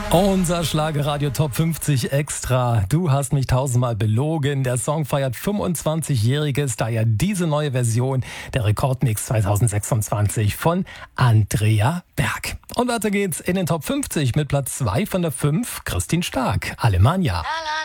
Unser Schlagerradio Top 50 Extra. Du hast mich tausendmal belogen. Der Song feiert 25-Jähriges, daher diese neue Version der Rekordmix 2026 von Andrea Berg. Und weiter geht's in den Top 50 mit Platz 2 von der 5, Christine Stark, Alemannia.